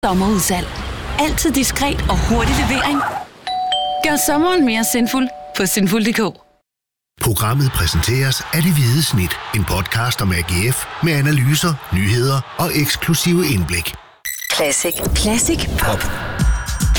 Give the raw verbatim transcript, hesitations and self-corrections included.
Sommerudsalg. Altid diskret og hurtig levering. Gør sommeren mere sinful på sinful punktum d k. Programmet præsenteres af Det Hvide Snit, en podcast om A G F med analyser, nyheder og eksklusive indblik. Classic. Classic Pop.